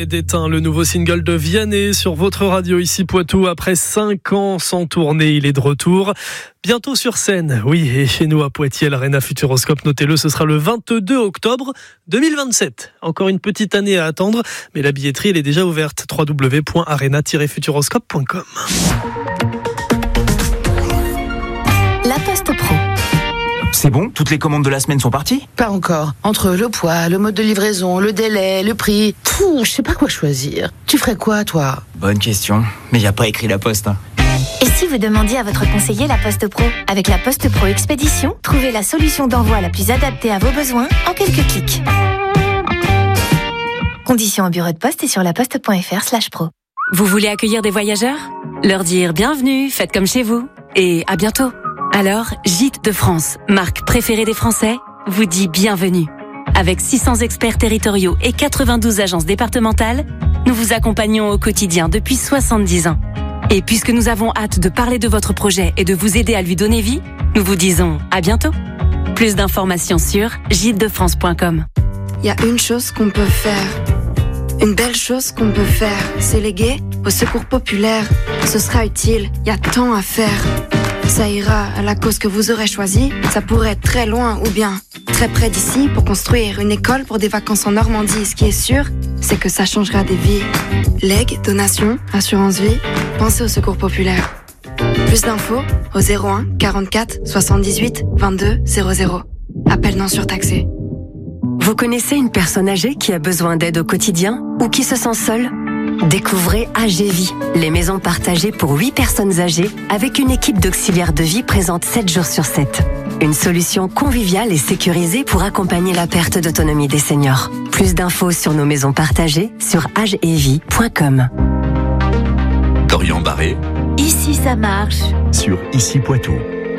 et d'éteint, le nouveau single de Vianney sur votre radio ici Poitou. Après 5 ans sans tournée, il est de retour. Bientôt sur scène, oui, et chez nous à Poitiers, l'Arena Futuroscope, notez-le, ce sera le 22 octobre 2027. Encore une petite année à attendre, mais la billetterie elle est déjà ouverte. www.arena-futuroscope.com. La Poste Pro. C'est bon, toutes les commandes de la semaine sont parties ? Pas encore. Entre le poids, le mode de livraison, le délai, le prix... je sais pas quoi choisir. Tu ferais quoi, toi ? Bonne question, mais y a pas écrit la poste. Et si vous demandiez à votre conseiller La Poste Pro ? Avec La Poste Pro Expédition, trouvez la solution d'envoi la plus adaptée à vos besoins en quelques clics. Conditions au bureau de poste et sur laposte.fr/pro. Vous voulez accueillir des voyageurs ? Leur dire bienvenue, faites comme chez vous et à bientôt. Alors, Gîtes de France, marque préférée des Français, vous dit bienvenue. Avec 600 experts territoriaux et 92 agences départementales, nous vous accompagnons au quotidien depuis 70 ans. Et puisque nous avons hâte de parler de votre projet et de vous aider à lui donner vie, nous vous disons à bientôt. Plus d'informations sur gîtesdefrance.com. Il y a une chose qu'on peut faire. Une belle chose qu'on peut faire, c'est léguer au secours populaire. Ce sera utile, il y a tant à faire. Ça ira à la cause que vous aurez choisie. Ça pourrait être très loin ou bien très près d'ici pour construire une école pour des vacances en Normandie. Ce qui est sûr, c'est que ça changera des vies. Legs, donations, assurance vie, pensez au secours populaire. Plus d'infos au 01 44 78 22 00. Appel non surtaxé. Vous connaissez une personne âgée qui a besoin d'aide au quotidien ou qui se sent seule ? Découvrez AGVie, les maisons partagées pour 8 personnes âgées avec une équipe d'auxiliaires de vie présente 7 jours sur 7. Une solution conviviale et sécurisée pour accompagner la perte d'autonomie des seniors. Plus d'infos sur nos maisons partagées sur agevie.com. Dorian Barré. Ici ça marche. Sur Ici Poitou.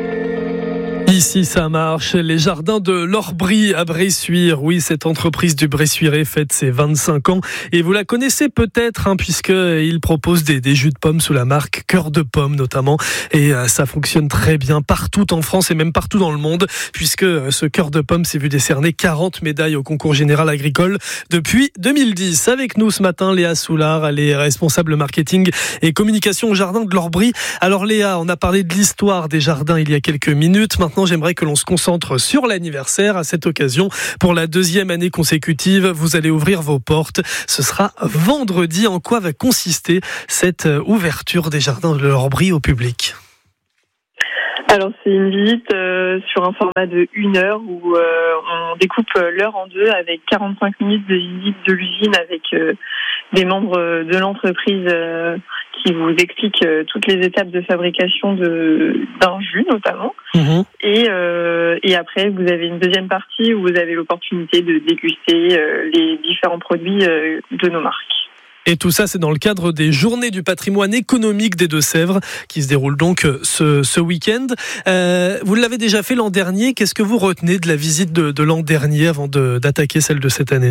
Ici ça marche, les jardins de l'Orbry à Bressuire. Oui, cette entreprise du Bressuirais fête ses 25 ans et vous la connaissez peut-être puisqu'il propose des jus de pommes sous la marque Cœur de Pomme notamment, et ça fonctionne très bien partout en France et même partout dans le monde puisque ce Cœur de Pomme s'est vu décerner 40 médailles au concours général agricole depuis 2010. Avec nous ce matin, Léa Soulard, elle est responsable marketing et communication au jardin de l'Orbry. Alors Léa, on a parlé de l'histoire des jardins il y a quelques minutes. Maintenant, j'aimerais que l'on se concentre sur l'anniversaire. À cette occasion, pour la 2e année consécutive, vous allez ouvrir vos portes. Ce sera vendredi. En quoi va consister cette ouverture des jardins de l'Orbry au public ? Alors c'est une visite sur un format de 1 heure où on découpe l'heure en deux avec 45 minutes de visite de l'usine avec des membres de l'entreprise qui vous expliquent toutes les étapes de fabrication d'un jus notamment. Et après vous avez une deuxième partie où vous avez l'opportunité de déguster les différents produits de nos marques. Et tout ça, c'est dans le cadre des Journées du patrimoine économique des Deux-Sèvres qui se déroulent donc ce week-end. Vous l'avez déjà fait l'an dernier. Qu'est-ce que vous retenez de la visite de l'an dernier avant d'attaquer celle de cette année ?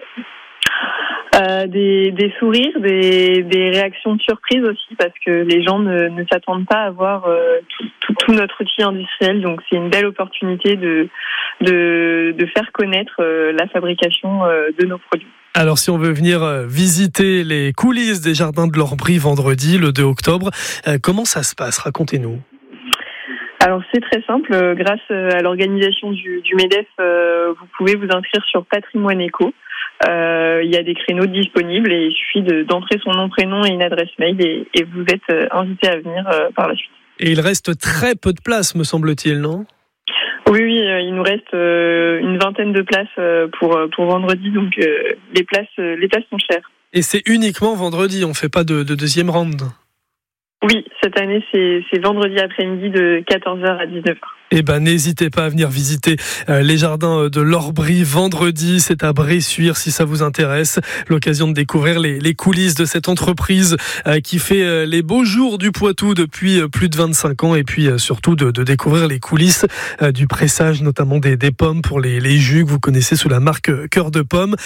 Des sourires, des réactions de surprise aussi parce que les gens ne s'attendent pas à voir tout notre outil industriel. Donc c'est une belle opportunité de faire connaître la fabrication de nos produits. Alors si on veut venir visiter les coulisses des jardins de l'Orbry vendredi, le 2 octobre, comment ça se passe ? Racontez-nous. Alors c'est très simple, grâce à l'organisation du MEDEF, vous pouvez vous inscrire sur Patrimoine Éco. Il y a des créneaux disponibles et il suffit d'entrer son nom, prénom et une adresse mail et vous êtes invité à venir par la suite. Et il reste très peu de place, me semble-t-il, non ? Oui, il nous reste une vingtaine de places pour vendredi, donc les places sont chères. Et c'est uniquement vendredi, on ne fait pas de deuxième round ? Oui, cette année c'est vendredi après-midi de 14h à 19h. Eh ben, n'hésitez pas à venir visiter les jardins de l'Orbry vendredi. C'est à Bressuire si ça vous intéresse. L'occasion de découvrir les coulisses de cette entreprise qui fait les beaux jours du Poitou depuis plus de 25 ans. Et puis surtout de découvrir les coulisses du pressage, notamment des pommes pour les jus que vous connaissez sous la marque Cœur de Pomme.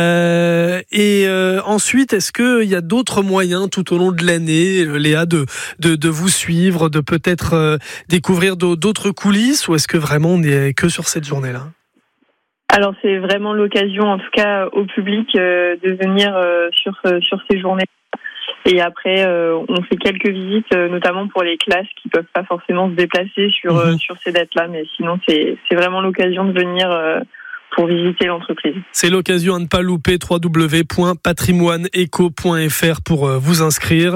Ensuite, est-ce qu'il y a d'autres moyens tout au long de l'année, Léa, de vous suivre, de peut-être découvrir d'autres coulisses, ou est-ce que vraiment on n'est que sur cette journée-là ? Alors c'est vraiment l'occasion, en tout cas au public, de venir sur ces journées. Et après, on fait quelques visites, notamment pour les classes qui peuvent pas forcément se déplacer sur ces dates-là. Mais sinon, c'est vraiment l'occasion de venir pour visiter l'entreprise. C'est l'occasion à ne pas louper, www.patrimoineeco.fr pour vous inscrire.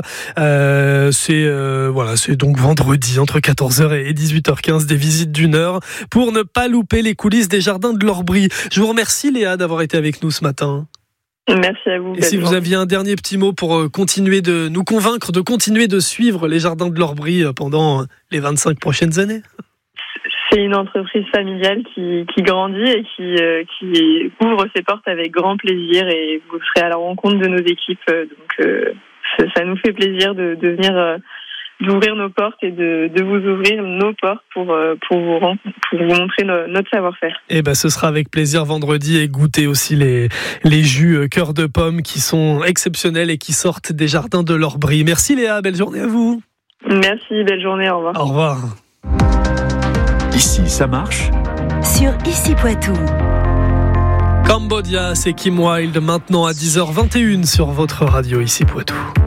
C'est donc vendredi entre 14h et 18h15, des visites d'1 heure pour ne pas louper les coulisses des jardins de l'Orbry. Je vous remercie Léa d'avoir été avec nous ce matin. Merci à vous. Et si vous aviez un dernier petit mot pour continuer de nous convaincre de continuer de suivre les jardins de l'Orbry pendant les 25 prochaines années. C'est une entreprise familiale qui grandit et qui ouvre ses portes avec grand plaisir, et vous serez à la rencontre de nos équipes. Donc ça nous fait plaisir de venir d'ouvrir nos portes et de vous ouvrir nos portes pour vous montrer notre savoir-faire. Et ce sera avec plaisir vendredi, et goûter aussi les jus cœur de pomme qui sont exceptionnels et qui sortent des jardins de l'Orbry. Merci Léa, belle journée à vous. Merci, belle journée, au revoir. Au revoir. Ici, ça marche. Sur Ici Poitou. Cambodia, c'est Kim Wilde, maintenant à 10h21 sur votre radio Ici Poitou.